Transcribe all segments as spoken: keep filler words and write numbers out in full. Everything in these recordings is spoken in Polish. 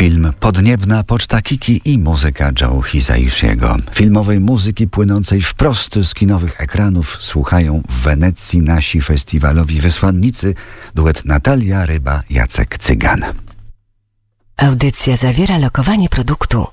Film Podniebna Poczta Kiki i muzyka Joe Hisaishiego. Filmowej muzyki płynącej wprost z kinowych ekranów słuchają w Wenecji nasi festiwalowi wysłannicy, duet Natalia Ryba, Jacek Cygan. Audycja zawiera lokowanie produktu.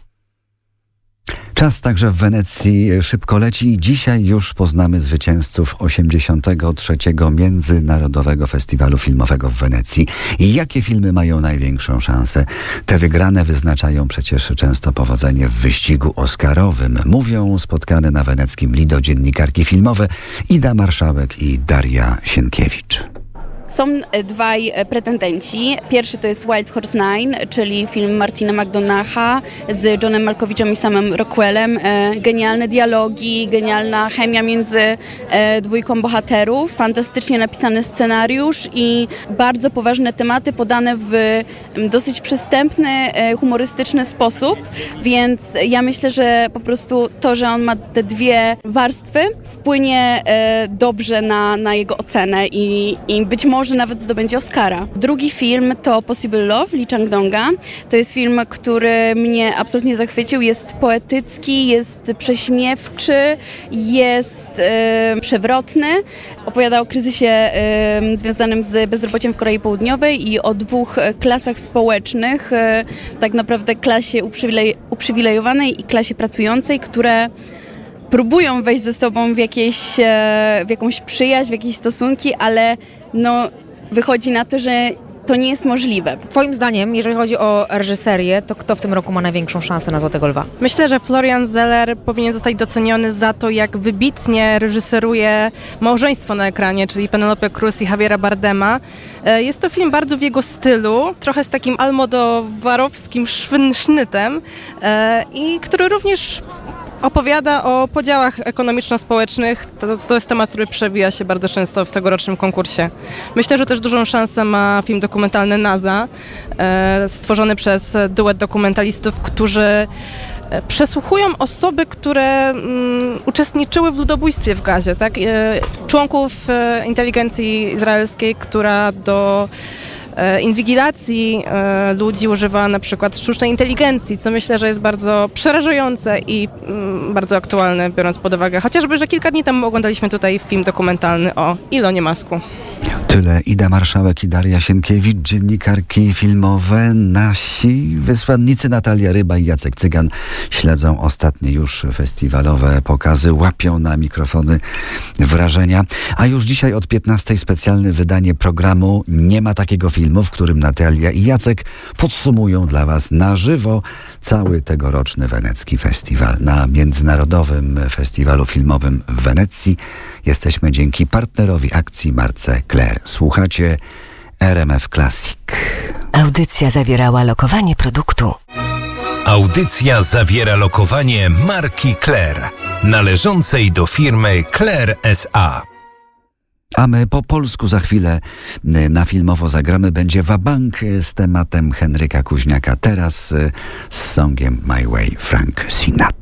Czas także w Wenecji szybko leci i dzisiaj już poznamy zwycięzców osiemdziesiątego trzeciego Międzynarodowego Festiwalu Filmowego w Wenecji. I jakie filmy mają największą szansę? Te wygrane wyznaczają przecież często powodzenie w wyścigu oscarowym. Mówią spotkane na weneckim Lido dziennikarki filmowe Ida Marszałek i Daria Sienkiewicz. Są dwaj pretendenci. Pierwszy to jest Wild Horse Nine, czyli film Martina McDonaugha z Johnem Malkowiczem i samym Rockwellem. E, genialne dialogi, genialna chemia między e, dwójką bohaterów, fantastycznie napisany scenariusz i bardzo poważne tematy podane w dosyć przystępny, e, humorystyczny sposób, więc ja myślę, że po prostu to, że on ma te dwie warstwy, wpłynie e, dobrze na, na jego ocenę i, i być może może nawet zdobędzie Oscara. Drugi film to Possible Love Lee Chang-donga. To jest film, który mnie absolutnie zachwycił. Jest poetycki, jest prześmiewczy, jest e, przewrotny. Opowiada o kryzysie e, związanym z bezrobociem w Korei Południowej i o dwóch klasach społecznych. E, tak naprawdę klasie uprzywilej- uprzywilejowanej i klasie pracującej, które próbują wejść ze sobą w, jakieś, e, w jakąś przyjaźń, w jakieś stosunki, ale no, wychodzi na to, że to nie jest możliwe. Twoim zdaniem, jeżeli chodzi o reżyserię, to kto w tym roku ma największą szansę na Złotego Lwa? Myślę, że Florian Zeller powinien zostać doceniony za to, jak wybitnie reżyseruje małżeństwo na ekranie, czyli Penelope Cruz i Javiera Bardema. Jest to film bardzo w jego stylu, trochę z takim almodowarowskim sznytem i który również opowiada o podziałach ekonomiczno-społecznych. To, to jest temat, który przewija się bardzo często w tegorocznym konkursie. Myślę, że też dużą szansę ma film dokumentalny NASA, e, stworzony przez duet dokumentalistów, którzy przesłuchują osoby, które mm, uczestniczyły w ludobójstwie w Gazie, tak? E, członków e, inteligencji izraelskiej, która do inwigilacji e, ludzi używa na przykład sztucznej inteligencji, co myślę, że jest bardzo przerażające i mm, bardzo aktualne, biorąc pod uwagę chociażby, że kilka dni temu oglądaliśmy tutaj film dokumentalny o Elonie Musku. Tyle Ida Marszałek i Daria Sienkiewicz, dziennikarki filmowe. Nasi wysłannicy Natalia Ryba i Jacek Cygan śledzą ostatnie już festiwalowe pokazy, łapią na mikrofony wrażenia. A już dzisiaj od piętnastej specjalne wydanie programu Nie ma takiego filmu, w którym Natalia i Jacek podsumują dla Was na żywo cały tegoroczny wenecki festiwal. Na Międzynarodowym Festiwalu Filmowym w Wenecji jesteśmy dzięki partnerowi akcji marce Claire. Słuchacie R M F Classic. Audycja zawierała lokowanie produktu. Audycja zawiera lokowanie marki Claire, należącej do firmy Claire S A. A my po polsku za chwilę na filmowo zagramy. Będzie wabank z tematem Henryka Kuźniaka. Teraz z songiem My Way Frank Sinatra.